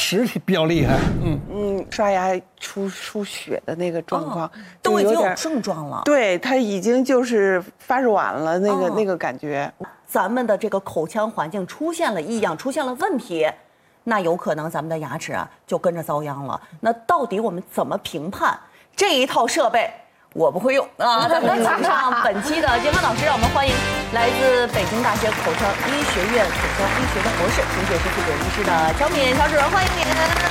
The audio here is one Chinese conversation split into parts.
齿比较厉害。 刷牙出血的那个状况， 都已经有症状了。 对，它已经就是发软了，那个感觉。 咱们的这个口腔环境出现了异样，出现了问题，那有可能咱们的牙齿啊就跟着遭殃了。那到底我们怎么评判这一套设备？我不会用啊！咱们请上本期的健康导师，让我们欢迎来自北京大学口腔医学院口腔医学的博士、评解师副主任医师的乔敏乔主任，欢迎您！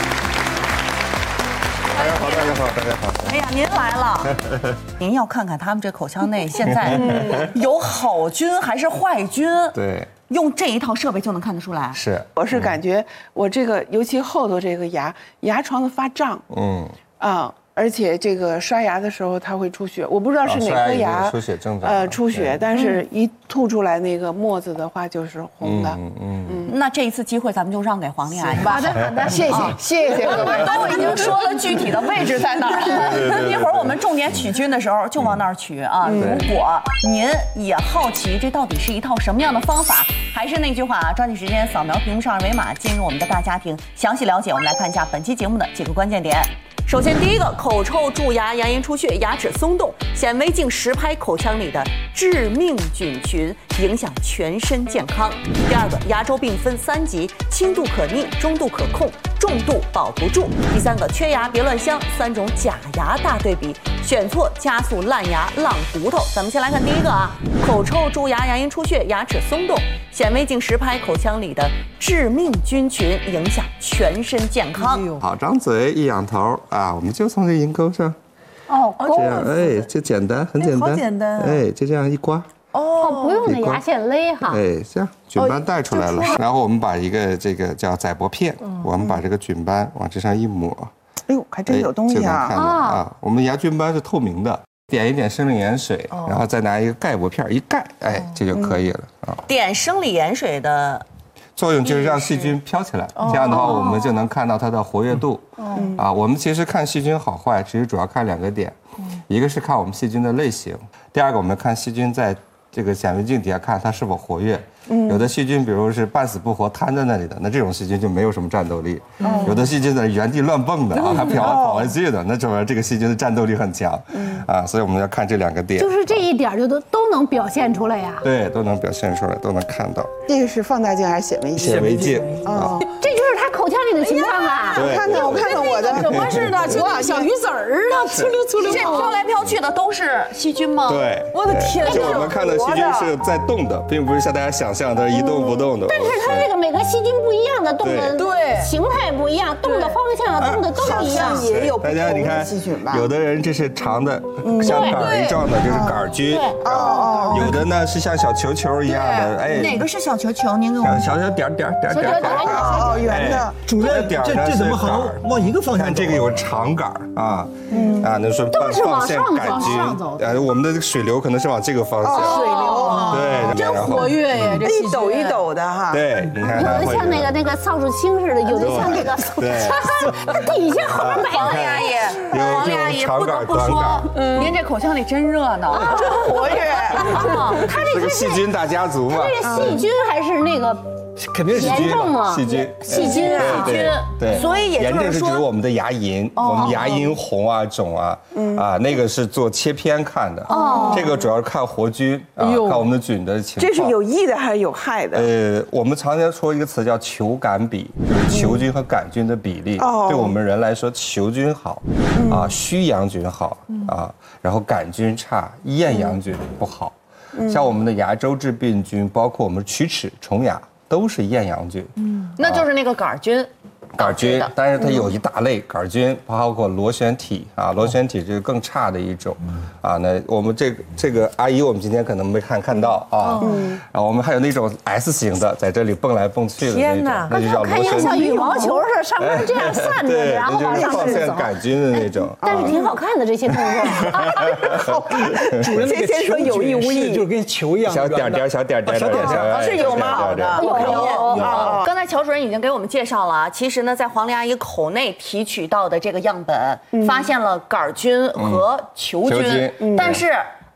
大家好，大家好，大家好！ 哎呀，您来了！您要看看他们这口腔内现在有好菌还是坏菌？ 对， 用这一套设备就能看得出来。 是， 我是感觉我这个，尤其后头这个牙床子发胀。而且这个刷牙的时候它会出血，我不知道是哪颗牙出血症状。 出血，但是一吐出来那个沫子的话就是红的。 那这一次机会咱们就让给黄丽阿姨吧。 好的，谢谢各位。 都已经说了具体的位置在哪儿，一会儿我们重点取菌的时候就往那儿取啊。如果您也好奇这到底是一套什么样的方法，还是那句话啊，抓紧时间扫描屏幕上二维码进入我们的大家庭，详细了解。我们来看一下本期节目的几个关键点。首先，第一个，口臭、蛀牙、牙龈出血、牙齿松动，显微镜实拍口腔里的致命菌群，影响全身健康。第二个，牙周病分3级，轻度可逆，中度可控，重度保不住。第三个，缺牙别乱镶，3种假牙大对比，选错加速烂牙浪骨头。咱们先来看第一个啊，口臭、蛀牙、牙龈出血、牙齿松动，显微镜实拍口腔里的致命菌群，影响全身健康。 好，张嘴一仰头啊，我们就从这龈沟上，这样，哎，就简单，很简单， 好简单啊哎，就这样一刮， 不用那牙线勒哈。 哎，这样菌斑带出来了，然后我们把一个这个叫载玻片，我们把这个菌斑往这上一抹， 哎呦，还真有东西就能看到啊！ 啊，我们牙菌斑是透明的。点一点生理盐水，然后再拿一个盖玻片一盖，哎，这就可以了啊。 点生理盐水的作用就是让细菌飘起来，这样的话我们就能看到它的活跃度。我们其实看细菌好坏，其实主要看2个点，一个是看我们细菌的类型，第二个我们看细菌在这个显微镜底下看它是否活跃。有的细菌，比如是半死不活瘫在那里的，那这种细菌就没有什么战斗力。有的细菌在原地乱蹦的啊，还跑来去的，那证明这个细菌的战斗力很强。所以我们要看这2个点。 就是这一点就都能表现出来呀。 对，都能表现出来，都能看到。 这个是放大镜还是显微镜？ 显微镜。 这就是他口腔里的情况啊。 对， 我看看我的怎么似的？哇，小鱼子儿啊，粗溜粗溜。 这飘来飘去的都是细菌吗？ 对， 我的天！ 就我们看的细菌是在动的，并不是像大家想象的一动不动的。 但是它这个每个细菌不一样的动的对形态不一样，动的方向动的都一样。 也有不大家你同的看细菌吧？ 有的人这是长的，像杆儿一状的，就是杆儿菌。有的呢是像小球球一样的，哎， 哪个是小球球？您给我们小点， 圆的。 主任，这怎么好像往一个方向？ 看这个有长杆儿啊，那是放线杆菌。我们的水流可能是往这个方向。 水流对， 真活跃呀，这一抖一抖的哈。 对，你看有的像那个扫帚星似的，有的像那个底下后面摆王丽阿姨，王丽阿姨不得不说，您这口腔里真热闹， 真活跃。 他这个细菌大家族嘛。 这是细菌还是那个？ 肯定是严重了， 细菌对，所以也就是说， 指我们的牙龈，我们牙龈红啊、肿啊，那个是做切片看的。这个主要是看活菌啊，看我们的菌的情况。 这是有益的还是有害的？ 我们常说一个词叫球杆比，就是球菌和杆菌的比例。对我们人来说，球菌好啊，须阳菌好啊，然后杆菌差，厌阳菌不好。像我们的牙周致病菌，包括我们龋齿、虫牙。都是厌阳菌， 那就是那个杆菌。 杆菌，但是它有一大类杆菌，包括螺旋体啊，螺旋体是更差的一种啊。那我们这个阿姨，我们今天可能没看到啊。然后我们还有那种 S 型的，在这里蹦来蹦去的那种，那就叫螺旋体。 像羽毛球似的，上面这样散着，然后往上放线杆菌的那种。 但是挺好看的这些动作。 好看。主任先说有意无意， 就跟球一样。 小点点， 是有吗？好的， 有。 刚才乔主任已经给我们介绍了，其实呢，在黄丽阿姨口内提取到的这个样本，发现了杆菌和球菌，但是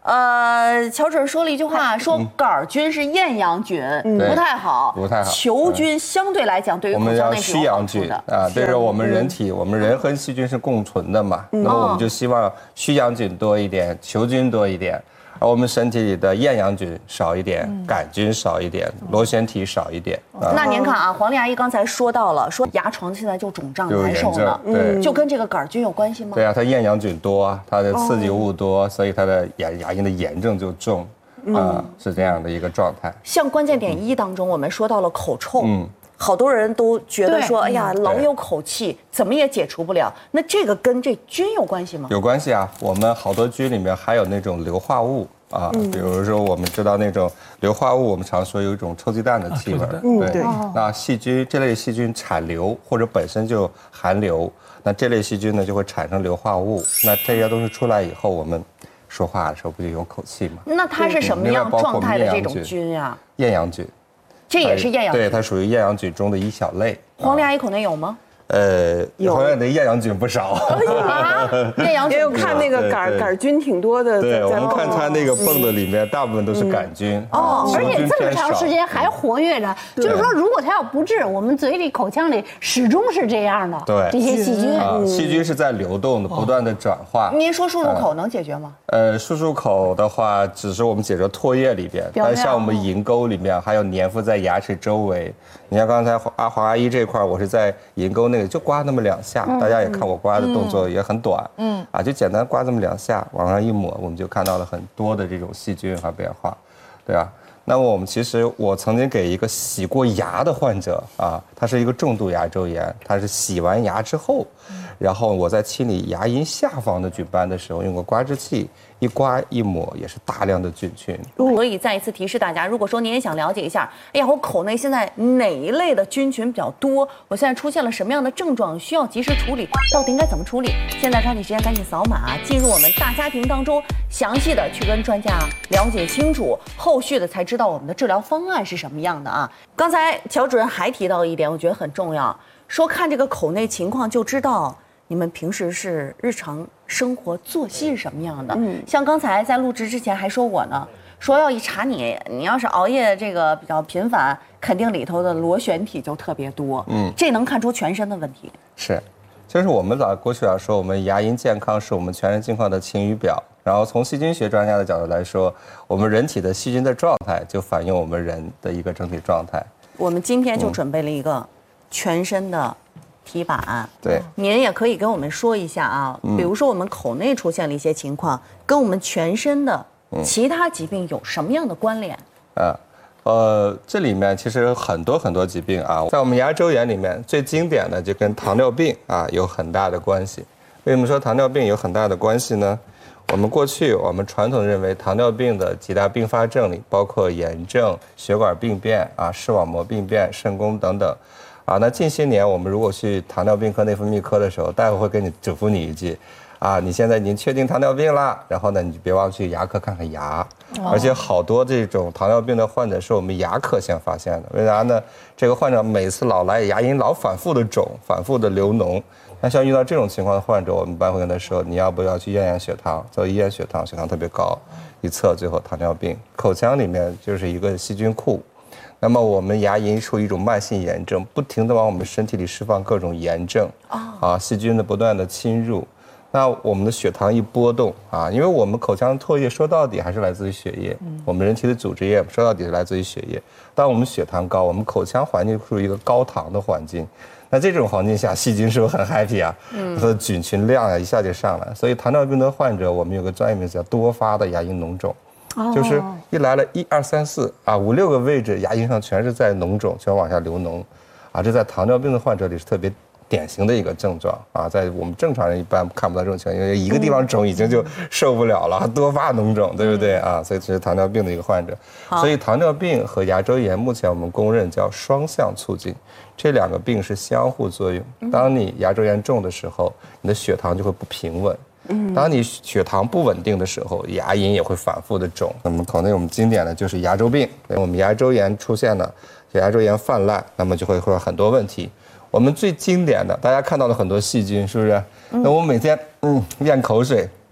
乔主任说了一句话，说杆菌是厌氧菌，不太好， 不太好。 球菌相对来讲对于口腔内是有好处的啊，这是我们人体，我们人和细菌是共存的嘛，那么我们就希望须氧菌多一点，球菌多一点。而我们身体里的厌氧菌少一点，杆菌少一点，螺旋体少一点。 那您看啊，黄丽阿姨刚才说到了，说牙床现在就肿胀难受呢， 对， 就跟这个杆菌有关系吗？ 对啊，它厌氧菌多，它的刺激物多，所以它的牙龈的炎症就重，是这样的一个状态。 像关键点1当中，我们说到了口臭，好多人都觉得说，哎呀，老有口气，怎么也解除不了。那这个跟这菌有关系吗？ 有关系啊，我们好多菌里面还有那种硫化物啊，比如说我们知道那种硫化物，我们常说有一种臭鸡蛋的气味，对。那细菌这类细菌产硫或者本身就含硫，那这类细菌呢就会产生硫化物。那这些东西出来以后，我们说话的时候不就有口气吗？ 那它是什么样状态的这种菌呀？ 厌氧菌。 这也是厌氧菌， 对，它属于厌氧菌中的一小类。 黄丽阿姨口内有吗？ 黄丽的厌氧菌不少。 厌氧菌， 因为我看那个杆菌挺多的。 对，我们看它那个泵的里面，大部分都是杆菌。 而且这么长时间还活跃着，就是说，如果它要不治，我们嘴里、口腔里始终是这样的。 对， 这些细菌， 细菌是在流动的，不断的转化。 您说漱漱口能解决吗？ 漱漱口的话，只是我们解决唾液里边，但像我们龈沟里面还有粘附在牙齿周围。你看刚才黄阿姨这块，我是在龈沟那个就刮那么2下，大家也看我刮的动作也很短，就简单刮这么2下，往上一抹，我们就看到了很多的这种细菌和变化，对吧？那么我曾经给一个洗过牙的患者啊，他是一个重度牙周炎，他是洗完牙之后，然后我在清理牙龈下方的菌斑的时候，用个刮治器一刮一抹，也是大量的菌群。 所以再一次提示大家，如果说您也想了解一下，哎呀，我口内现在哪一类的菌群比较多，我现在出现了什么样的症状，需要及时处理，到底应该怎么处理？现在抓紧时间赶紧扫码进入我们大家庭当中，详细的去跟专家了解清楚，后续的才知道我们的治疗方案是什么样的啊。刚才乔主任还提到一点，我觉得很重要，说看这个口内情况就知道你们平时是日常生活作息是什么样的。像刚才在录制之前还说我呢，说要一查你要是熬夜这个比较频繁，肯定里头的螺旋体就特别多。这能看出全身的问题。 是，就是我们过去说，我们牙龈健康是我们全身情况的晴雨表。然后从细菌学专家的角度来说，我们人体的细菌的状态就反映我们人的一个整体状态。 我们今天就准备了一个全身的题板， 对， 您也可以跟我们说一下啊，比如说我们口内出现了一些情况，跟我们全身的其他疾病有什么样的关联？ 这里面其实很多疾病啊，在我们牙周炎里面最经典的就跟糖尿病有很大的关系。为什么说糖尿病有很大的关系呢？我们传统认为糖尿病的几大并发症里包括炎症、血管病变视网膜病变、肾功等等。那近些年我们如果去糖尿病科、内分泌科的时候，大夫会跟你嘱咐你一句你现在已经确定糖尿病了，然后呢你就别忘去牙科看看牙。而且好多这种糖尿病的患者是我们牙科先发现的，为啥呢？这个患者每次老来牙龈老反复的肿、反复的流脓。那像遇到这种情况的患者，我们一般会跟他说，你要不要去验验血糖？做一验血糖，血糖特别高，一测最后糖尿病。口腔里面就是一个细菌库，那么我们牙龈处于一种慢性炎症，不停地往我们身体里释放各种炎症，细菌的不断的侵入。那我们的血糖一波动因为我们口腔的唾液说到底还是来自于血液，我们人体的组织液说到底是来自于血液。当我们血糖高，我们口腔环境处于一个高糖的环境。那这种环境下，细菌是不是很 happy 它的菌群量一下就上来。所以糖尿病的患者，我们有个专业名词叫多发的牙龈脓肿，就是一来了1、2、3、45、6个位置牙龈上全是在脓肿，全往下流脓这在糖尿病的患者里是特别典型的一个症状在我们正常人一般看不到这种情况，因为一个地方肿已经就受不了了，多发脓肿，对不对所以这是糖尿病的一个患者。所以糖尿病和牙周炎目前我们公认叫双向促进，这2个病是相互作用。当你牙周炎重的时候，你的血糖就会不平稳。当你血糖不稳定的时候，牙龈也会反复的肿。那么口内我们经典的就是牙周病，我们牙周炎出现了，牙周炎泛滥，那么就会有很多问题。我们最经典的，大家看到了很多细菌，是不是？那我每天咽口水，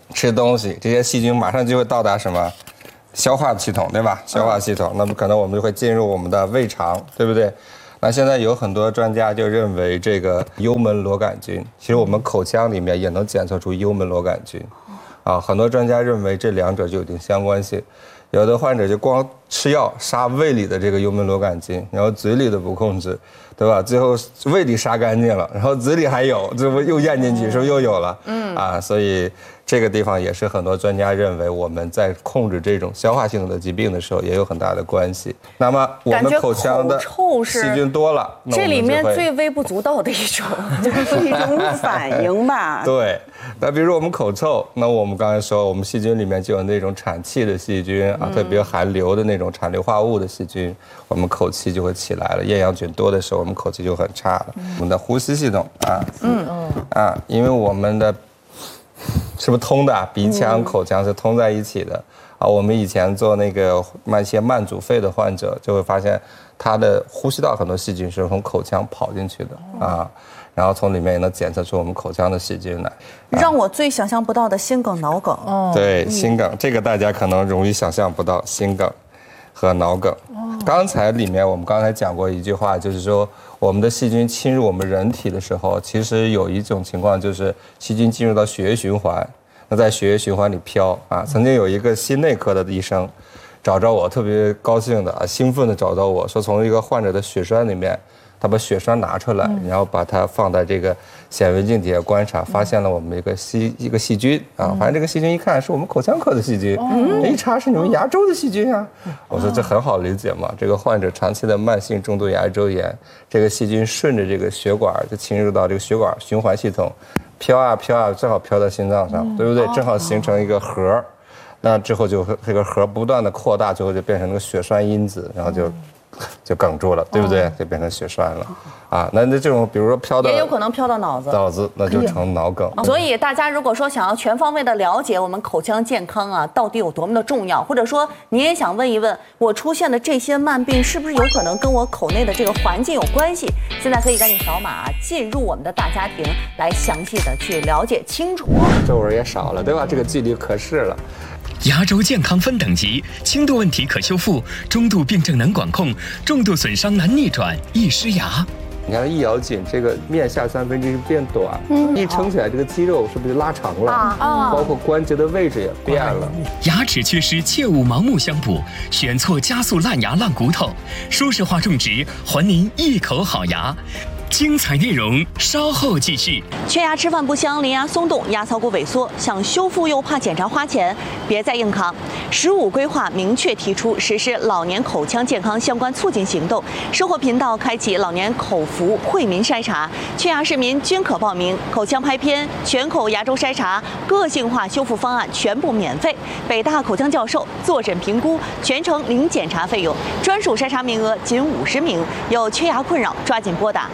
吃东西，这些细菌马上就会到达什么？消化系统，对吧？消化系统，那么可能我们就会进入我们的胃肠，对不对？那现在有很多专家就认为这个幽门螺杆菌，其实我们口腔里面也能检测出幽门螺杆菌，很多专家认为这两者就有一定相关性。有的患者就光吃药杀胃里的这个幽门螺杆菌，然后嘴里的不控制，对吧？最后胃里杀干净了，然后嘴里还有，最后又咽进去，是不是又有了？所以这个地方也是很多专家认为我们在控制这种消化系统的疾病的时候也有很大的关系。那么我们口腔的细菌多了， 这里面最微不足道的一种， 就是一种反应吧。 对，那比如我们口臭，那我们刚才说我们细菌里面就有那种产气的细菌特别含硫的那种产硫化物的细菌，我们口气就会起来了。厌氧菌多的时候，我们口气就很差了。我们的呼吸系统因为我们的是不是通的？鼻腔、口腔是通在一起的我们以前做那个一些慢阻肺的患者，就会发现他的呼吸道很多细菌是从口腔跑进去的然后从里面也能检测出我们口腔的细菌来。 让我最想象不到的心梗、脑梗。 对，心梗这个大家可能容易想象不到，心梗和脑梗。刚才里面我们刚才讲过一句话，就是说我们的细菌侵入我们人体的时候，其实有一种情况就是细菌进入到血液循环，那在血液循环里飘曾经有一个心内科的医生找着我，特别高兴的兴奋的找到我说，从一个患者的血栓里面，他把血栓拿出来，然后把它放在这个显微镜底下观察，发现了我们一个细菌发现这个细菌一看是我们口腔科的细菌，一查是你们牙周的细菌我说这很好理解嘛，这个患者长期的慢性重度牙周炎，这个细菌顺着这个血管就侵入到这个血管循环系统，飘啊飘啊，正好飘到心脏上，对不对？正好形成一个核，那之后就这个核不断的扩大，最后就变成那个血栓因子，然后就哽住了，对不对？就变成血栓了那这种比如说飘到也有可能飘到脑子， 那就成脑梗。 所以大家如果说想要全方位的了解我们口腔健康到底有多么的重要，或者说你也想问一问我出现的这些慢病是不是有可能跟我口内的这个环境有关系，现在可以赶紧扫码进入我们的大家庭来详细的去了解清楚。 皱纹也少了，对吧？这个距离可视了。 牙周健康分等级，轻度问题可修复，中度病症难管控，重度损伤难逆转，易失牙。 你看一咬紧，这个面下1/3变短，一撑起来，这个肌肉是不是就拉长了？包括关节的位置也变了。 牙齿缺失切勿盲目相补，选错加速烂牙烂骨头。舒适化种植，还您一口好牙。精彩内容稍后继续。 缺牙吃饭不香，邻牙松动，牙槽骨萎缩，想修复又怕检查花钱，别再硬扛。15规划明确提出实施老年口腔健康相关促进行动，生活频道开启老年口服惠民筛查，缺牙市民均可报名。口腔拍片、全口牙周筛查、个性化修复方案全部免费，北大口腔教授坐诊评估，全程零检查费用，专属筛查名额仅50名。有缺牙困扰，抓紧拨打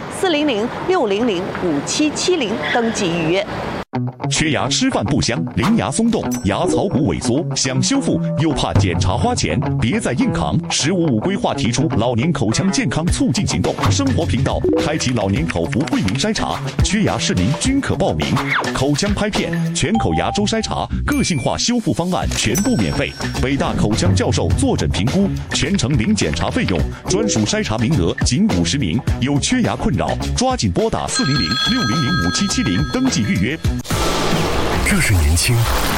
400-600-5770登记预约。 缺牙吃饭不香，邻牙松动，牙槽骨萎缩，想修复又怕检查花钱，别再硬扛。15规划提出老年口腔健康促进行动，生活频道开启老年口服惠民筛查，缺牙市民均可报名。口腔拍片、全口牙周筛查、个性化修复方案全部免费，北大口腔教授坐诊评估，全程零检查费用，专属筛查名额仅50名。有缺牙困扰，抓紧拨打400-600-5770登记预约。 这是年轻，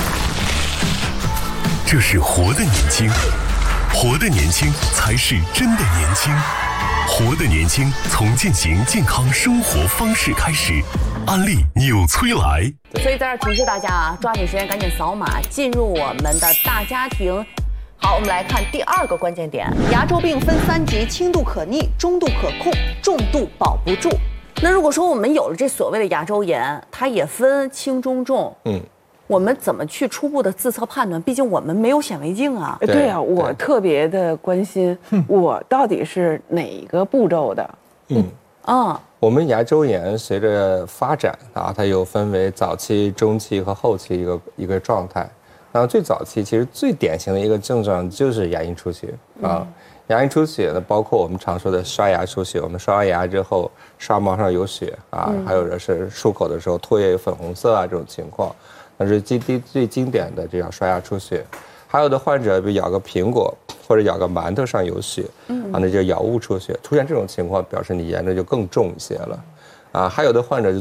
这是活的年轻，活的年轻才是真的年轻，活的年轻从践行健康生活方式开始。安利纽崔莱。 所以在这儿提示大家抓紧时间赶紧扫码进入我们的大家庭。好，我们来看第2个关键点，牙周病分3级，轻度可逆，中度可控，重度保不住。那如果说我们有了这所谓的牙周炎，它也分轻中重，我们怎么去初步的自测判断？毕竟我们没有显微镜啊。 对啊，我特别的关心，我到底是哪个步骤的？ 我们牙周炎随着发展它有分为早期、中期和后期一个状态。然后最早期其实最典型的一个症状就是牙龈出血牙龈出血呢，包括我们常说的刷牙出血，我们刷完牙之后刷毛上有血还有的是漱口的时候唾液有粉红色这种情况。 那是最经典的这样刷牙出血。还有的患者比如咬个苹果或者咬个馒头上有血，那就咬物出血。出现这种情况，表示你炎症就更重一些了。还有的患者就